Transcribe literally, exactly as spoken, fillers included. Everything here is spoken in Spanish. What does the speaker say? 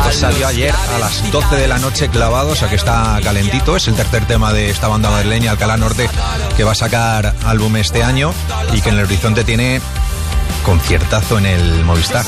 Salió ayer a las doce de la noche clavado, o sea que está calentito. Es el tercer tema de esta banda madrileña, Alcalá Norte, que va a sacar álbum este año y que en el horizonte tiene conciertazo en el Movistar.